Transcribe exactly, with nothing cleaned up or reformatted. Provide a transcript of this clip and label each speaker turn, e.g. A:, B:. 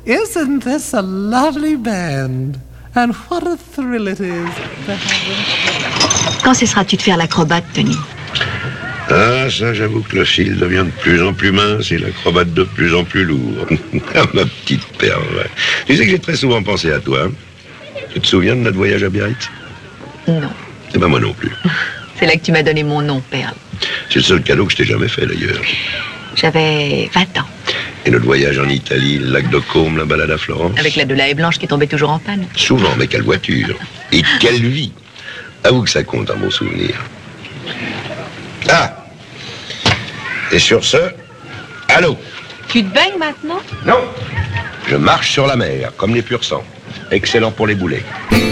A: Isn't this a lovely band? And what a thrill it is to have...
B: Quand cesseras-tu de faire l'acrobate, Tony?
C: Ah, ça, j'avoue que le fil devient de plus en plus mince et l'acrobate de plus en plus lourd. Ah, ma petite perle. Tu sais que j'ai très souvent pensé à toi. Tu te souviens de notre voyage à Biarritz?
B: Non.
C: C'est pas moi non plus.
B: C'est là que tu m'as donné mon nom, Perle.
C: C'est le seul cadeau que je t'ai jamais fait, d'ailleurs.
B: J'avais vingt ans.
C: Et notre voyage en Italie, le lac de Côme, la balade à Florence?
B: Avec la de la haie blanche qui tombait toujours en panne.
C: Souvent, mais quelle voiture. Et quelle vie. Avoue que ça compte un bon souvenir. Ah! Et sur ce, allô?
B: Tu te baignes maintenant?
C: Non. Je marche sur la mer, comme les pur sang. Excellent pour les boulets.